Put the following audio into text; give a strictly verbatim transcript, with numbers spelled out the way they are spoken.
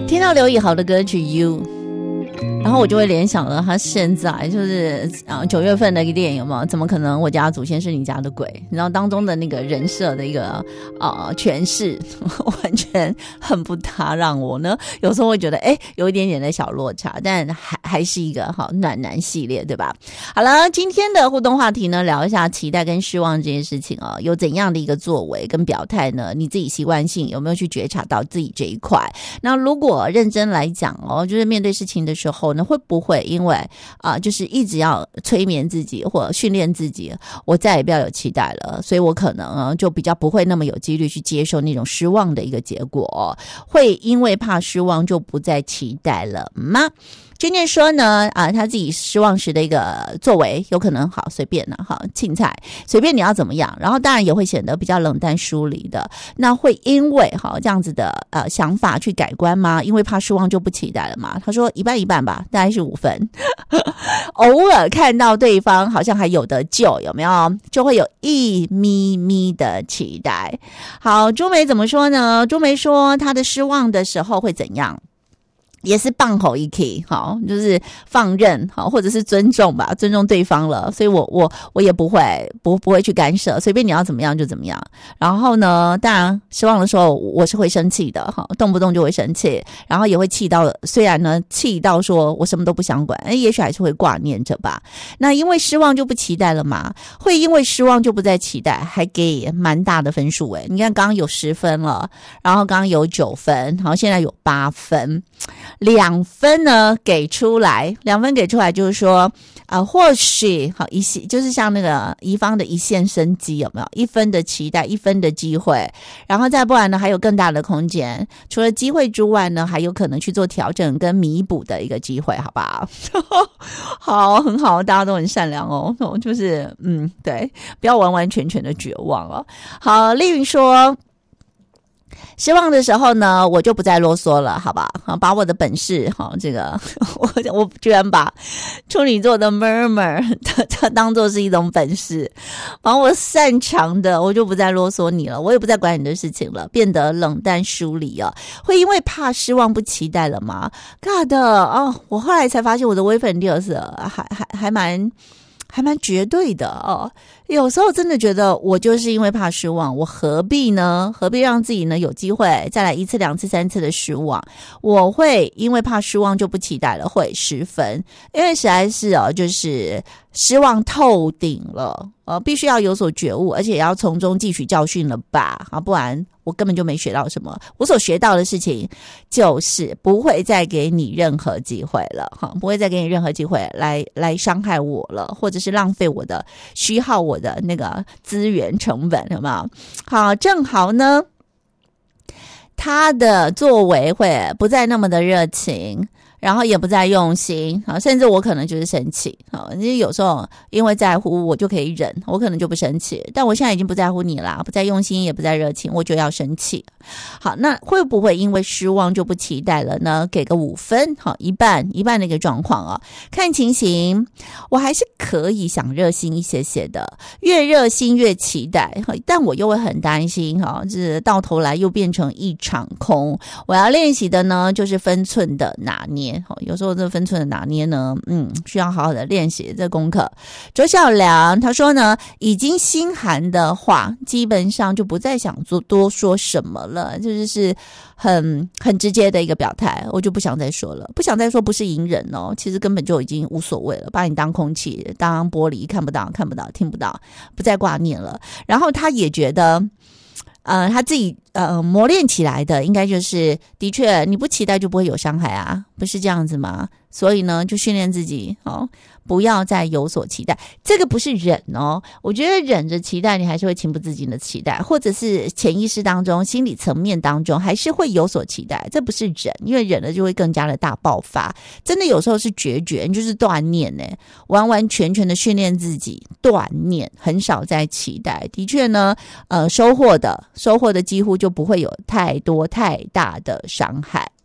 听到刘以豪的歌曲 You， 然后我就会联想了他现在就是啊九月份的一个电影有没有？怎么可能我家的祖先是你家的鬼？然后当中的那个人设的一个啊诠释，完全很不搭，让我呢有时候会觉得哎有一点点的小落差，但还还是一个好暖男系列，对吧？好了，今天的互动话题呢，聊一下期待跟失望这件事情哦，有怎样的一个作为跟表态呢？你自己习惯性有没有去觉察到自己这一块？那如果认真来讲哦，就是面对事情的时候呢，会不会因为啊、呃，就是一直要催眠自己或训练自己，我再也不要有期待了，所以我可能、啊、就比较不会那么有几率去接受那种失望的一个结果、哦，会因为怕失望就不再期待了吗？娟娟说呢，啊，他自己失望时的一个作为，有可能好随便呢，好青菜随便你要怎么样，然后当然也会显得比较冷淡疏离的。那会因为好这样子的呃想法去改观吗？因为怕失望就不期待了嘛？他说一半一半吧，大概是五分。偶尔看到对方好像还有得救，有没有？就会有一咪咪的期待。好，朱梅怎么说呢？朱梅说她的失望的时候会怎样？也是放口一 key， 好，就是放任，好，或者是尊重吧，尊重对方了，所以我我我也不会不不会去干涉，随便你要怎么样就怎么样。然后呢，当然失望的时候我是会生气的，哈，动不动就会生气，然后也会气到，虽然呢气到说我什么都不想管，哎，也许还是会挂念着吧。那因为失望就不期待了嘛，会因为失望就不再期待，还给蛮大的分数诶。你看刚刚有十分了，然后刚刚有九分，然后现在有八分。两分呢给出来，两分给出来就是说，呃，或许好一线，就是像那个乙方的一线生机有没有？一分的期待，一分的机会，然后再不然呢，还有更大的空间。除了机会之外呢，还有可能去做调整跟弥补的一个机会，好不好？好，很好，大家都很善良哦，就是嗯，对，不要完完全全的绝望哦。好，丽云说。失望的时候呢，我就不再啰嗦了，好吧？把我的本事，哈，这个我我居然把处女座的 murmur 它它当作是一种本事，把我擅长的，我就不再啰嗦你了，我也不再管你的事情了，变得冷淡疏离啊。会因为怕失望不期待了吗 ？God 哦，我后来才发现我的微粉六是还还还蛮。还蛮绝对的哦，有时候真的觉得我就是因为怕失望，我何必呢？何必让自己呢有机会再来一次、两次、三次的失望？我会因为怕失望就不期待了，会十分，因为实在是哦，就是失望透顶了，呃，必须要有所觉悟，而且也要从中汲取教训了吧？啊，不然我根本就没学到什么。我所学到的事情就是不会再给你任何机会了，哈，不会再给你任何机会来来伤害我了，或者是浪费我的、虚耗我的那个资源成本，有没有？好，正好呢，他的作为会不再那么的热情。然后也不再用心啊，甚至我可能就是生气啊。因为有时候因为在乎，我就可以忍，我可能就不生气。但我现在已经不在乎你啦，不再用心，也不再热情，我就要生气。好，那会不会因为失望就不期待了呢？给个五分，好，一半一半的一个状况啊。看情形，我还是可以想热心一些些的，越热心越期待。但我又会很担心哈，就是到头来又变成一场空。我要练习的呢，就是分寸的拿捏。有时候这分寸的拿捏呢，嗯，需要好好的练习这功课。周小良他说呢，已经心寒的话，基本上就不再想做多说什么了，就是是很很直接的一个表态，我就不想再说了，不想再说不是隐忍哦，其实根本就已经无所谓了，把你当空气，当玻璃，看不到，看不到，听不到，不再挂念了。然后他也觉得。呃，他自己呃磨练起来的，应该就是的确你不期待就不会有伤害啊，不是这样子吗？所以呢，就训练自己哦，不要再有所期待。这个不是忍哦，我觉得忍着期待，你还是会情不自禁的期待，或者是潜意识当中、心理层面当中还是会有所期待。这不是忍，因为忍了就会更加的大爆发。真的有时候是决绝，你就是断念呢，完完全全的训练自己断念，很少在期待。的确呢，呃，收获的收获的几乎就不会有太多太大的伤害。